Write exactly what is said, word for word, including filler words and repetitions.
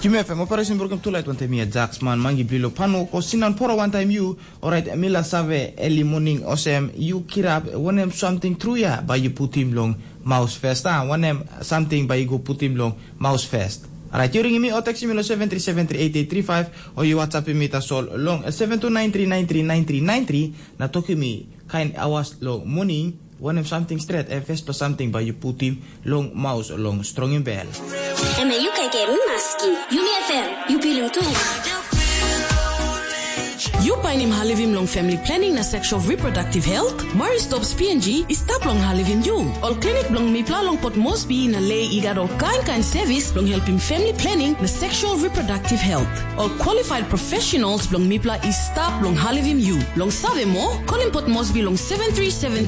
Kim F M operation program tulait one time Jax man mangi blilo pano ko sinan poro one time you alright mila save early morning osem you kirap one em something through ya by you put him long mouse fest ah one em something by you go put him long mouse fest. Alright, you ring me or text me seven three seven three eight eight three five or you WhatsApp me ta sol long seven two nine three nine three nine three nine three na talk me kind hours long morning one of something straight and first or something by you put him long mouse long strong in bell. And you can get masking. You F M, you feeling too. You find him halivim long family planning na sexual reproductive health. Mari stops P N G is tap long halivim you. All clinic long mi pla long pot mosby na lay igad all kind kind service long help him family planning na sexual reproductive health. All qualified professionals long mi pla is tap long halivim you. Long save mo, call him pot mosby long seven three seven